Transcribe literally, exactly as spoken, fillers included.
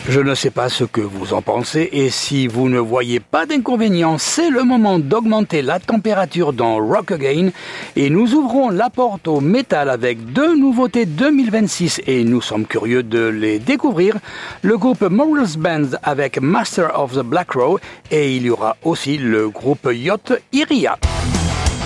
Je ne sais pas ce que vous en pensez et si vous ne voyez pas d'inconvénient, c'est le moment d'augmenter la température dans Rock Again et nous ouvrons la porte au métal avec deux nouveautés deux mille vingt-six et nous sommes curieux de les découvrir. Le groupe Morals Band avec Master of the Black Crow et il y aura aussi le groupe Yacht Iria.